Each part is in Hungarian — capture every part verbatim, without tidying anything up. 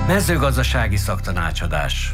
Mezőgazdasági szaktanácsadás.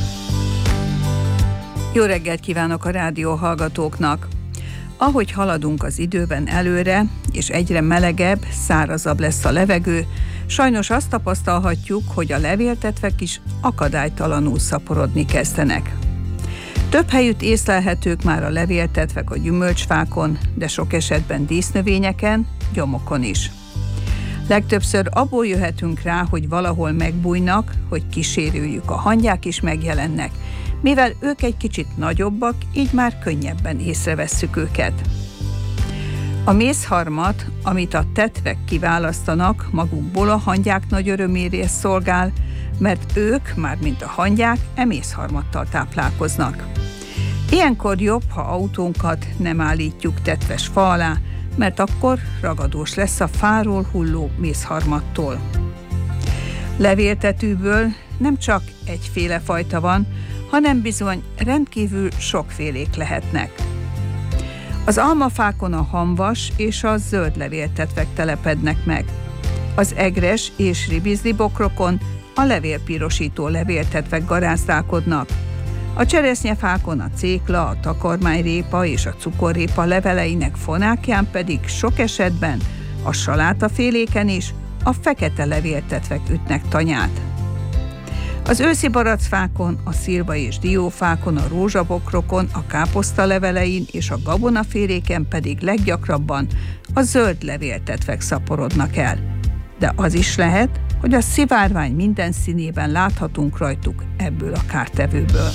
Jó reggelt kívánok a rádió hallgatóknak! Ahogy haladunk az időben előre, és egyre melegebb, szárazabb lesz a levegő, sajnos azt tapasztalhatjuk, hogy a levéltetvek is akadálytalanul szaporodni kezdenek. Több helyütt észlelhetők már a levéltetvek a gyümölcsfákon, de sok esetben dísznövényeken, gyomokon is. Legtöbbször abból jöhetünk rá, hogy valahol megbújnak, hogy kísérőjük a hangyák is megjelennek, mivel ők egy kicsit nagyobbak, így már könnyebben észrevesszük őket. A mészharmat, amit a tetvek kiválasztanak, magukból a hangyák nagy örömére szolgál, mert ők, mármint a hangyák, e mészharmattal táplálkoznak. Ilyenkor jobb, ha autónkat nem állítjuk tetves fa alá, mert akkor ragadós lesz a fáról hulló mészharmattól. Levéltetőből nem csak egyféle fajta van, hanem bizony rendkívül sokfélék lehetnek. Az almafákon a hamvas és a zöld levéltetvek telepednek meg. Az egres és ribizli bokrokon a levélpirosító levéltetvek garázdálkodnak. A cseresznyefákon a cékla, a takarmányrépa és a cukorrépa leveleinek fonákján pedig sok esetben a salátaféléken is a fekete levéltetvek ütnek tanyát. Az őszi baracfákon, a szilva és diófákon, a rózsabokrokon, a káposzta levelein és a gabonaféléken pedig leggyakrabban a zöld levéltetvek szaporodnak el. De az is lehet, hogy a szivárvány minden színében láthatunk rajtuk ebből a kártevőből.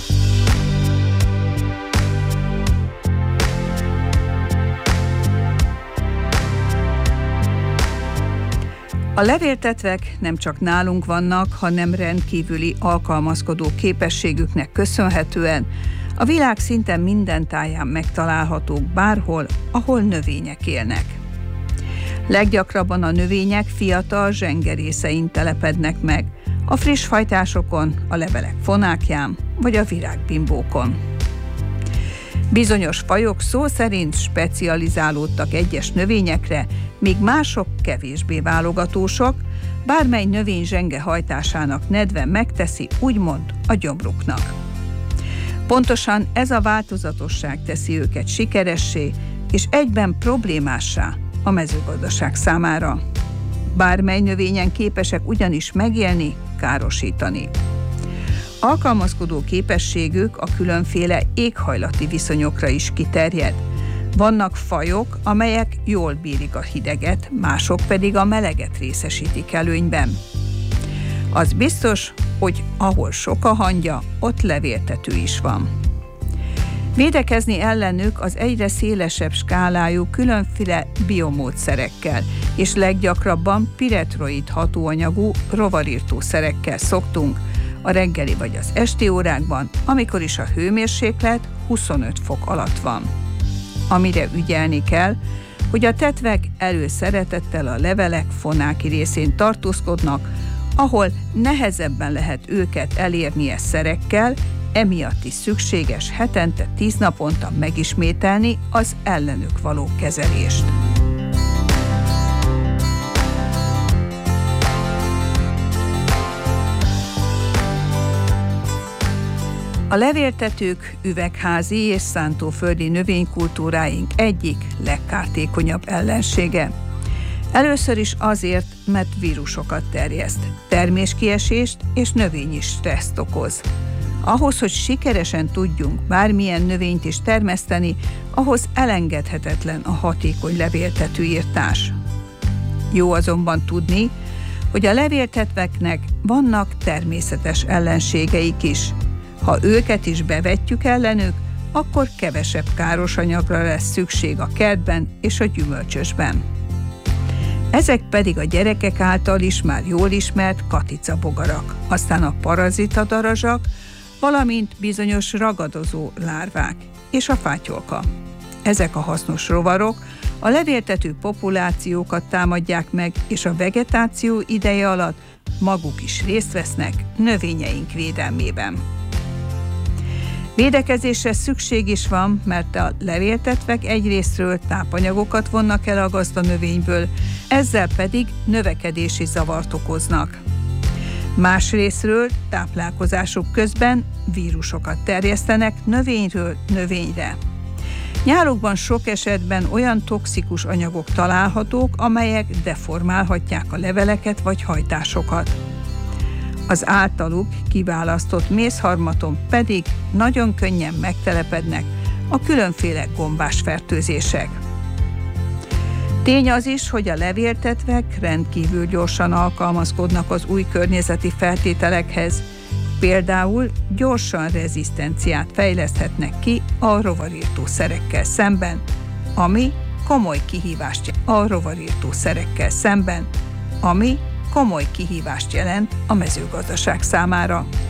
A levéltetvek nem csak nálunk vannak, hanem rendkívüli alkalmazkodó képességüknek köszönhetően a világ szinte minden táján megtalálhatók bárhol, ahol növények élnek. Leggyakrabban a növények fiatal zsengerészein telepednek meg, a friss fajtásokon, a levelek fonákján vagy a virágbimbókon. Bizonyos fajok szó szerint specializálódtak egyes növényekre, míg mások kevésbé válogatósak, bármely növény zsenge hajtásának nedve megteszi úgymond a gyomruknak. Pontosan ez a változatosság teszi őket sikeressé és egyben problémássá a mezőgazdaság számára. Bármely növényen képesek ugyanis megélni, károsítani. Alkalmazkodó képességük a különféle éghajlati viszonyokra is kiterjed. Vannak fajok, amelyek jól bírik a hideget, mások pedig a meleget részesítik előnyben. Az biztos, hogy ahol sok a hangya, ott levéltető is van. Védekezni ellenük az egyre szélesebb skálájú különféle biomódszerekkel, és leggyakrabban piretroid hatóanyagú rovarírtószerekkel szoktunk, a reggeli vagy az esti órákban, amikor is a hőmérséklet huszonöt fok alatt van. Amire ügyelni kell, hogy a tetvek előszeretettel a levelek fonáki részén tartózkodnak, ahol nehezebben lehet őket elérnie szerekkel, emiatt is szükséges hetente tíz naponta megismételni az ellenük való kezelést. A levéltetők üvegházi és szántóföldi növénykultúráink egyik legkártékonyabb ellensége. Először is azért, mert vírusokat terjeszt, terméskiesést és növényi stresszt okoz. Ahhoz, hogy sikeresen tudjunk bármilyen növényt is termeszteni, ahhoz elengedhetetlen a hatékony levéltetőirtás. Jó azonban tudni, hogy a levéltetveknek vannak természetes ellenségeik is. Ha őket is bevetjük ellenük, akkor kevesebb káros anyagra lesz szükség a kertben és a gyümölcsösben. Ezek pedig a gyerekek által is már jól ismert katicabogarak, aztán a parazitadarazsak, valamint bizonyos ragadozó lárvák és a fátyolka. Ezek a hasznos rovarok a levéltető populációkat támadják meg, és a vegetáció ideje alatt maguk is részt vesznek növényeink védelmében. Védekezésre szükség is van, mert a levéltetvek egyrészről tápanyagokat vonnak el a gazdanövényből, ezzel pedig növekedési zavart okoznak. Másrészről táplálkozásuk közben vírusokat terjesztenek növényről növényre. Nyálukban sok esetben olyan toxikus anyagok találhatók, amelyek deformálhatják a leveleket vagy hajtásokat. Az általuk kiválasztott mézharmaton pedig nagyon könnyen megtelepednek a különféle gombás fertőzések. Tény az is, hogy a levéltetvek rendkívül gyorsan alkalmazkodnak az új környezeti feltételekhez, például gyorsan rezisztenciát fejleszthetnek ki a rovarírtószerekkel szemben, ami komoly kihívást a rovarírtószerekkel szemben, ami komoly kihívást jelent a mezőgazdaság számára.